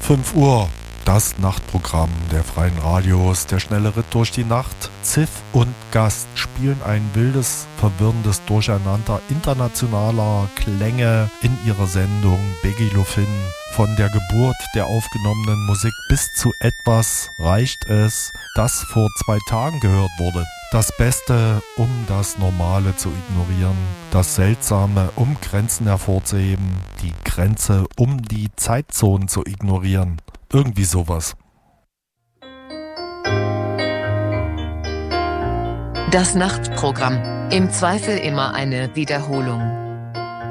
5 Uhr, das Nachtprogramm der Freien Radios, der schnelle Ritt durch die Nacht. Ziff und Gast spielen ein wildes, verwirrendes Durcheinander internationaler Klänge in ihrer Sendung Biggie Lufin. Von der Geburt der aufgenommenen Musik bis zu etwas reicht es, das vor 2 Tagen gehört wurde. Das Beste, um das Normale zu ignorieren. Das Seltsame, um Grenzen hervorzuheben. Die Grenze, um die Zeitzonen zu ignorieren. Irgendwie sowas. Das Nachtprogramm. Im Zweifel immer eine Wiederholung.